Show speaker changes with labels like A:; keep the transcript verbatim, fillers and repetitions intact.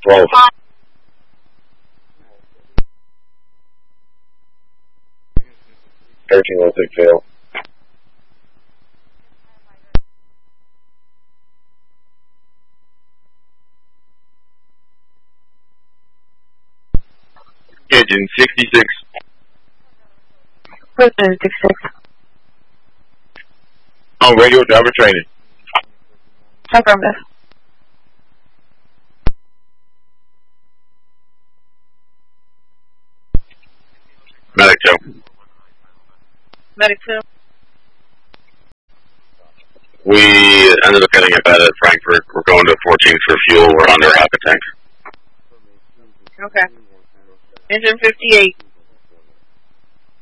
A: twelve. thirteen will take fail.
B: Engine sixty-six.
C: Prison sixty-six.
B: On radio driver training.
C: Affirmative.
B: Medic two.
C: Medic two.
B: We ended up getting a bed at Frankfurt. We're going to fourteen for fuel. We're under half a tank.
C: Okay. Engine fifty-eight.